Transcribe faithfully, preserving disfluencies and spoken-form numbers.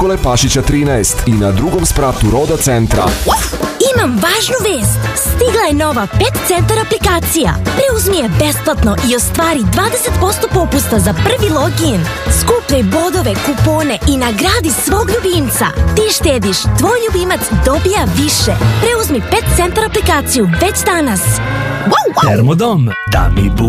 Nikole Pašića trinaest i na drugom spratu Roda centra. Imam važnu vest. Stigla je nova Pet Centar aplikacija. Preuzmi je besplatno i ostvari dvadeset posto popusta za prvi login. Skupljaj bodove, kupone i nagradi svog ljubimca. Ti štediš, tvoj ljubimac dobija više. Preuzmi Pet Centar aplikaciju već danas. Termodom, da mi bu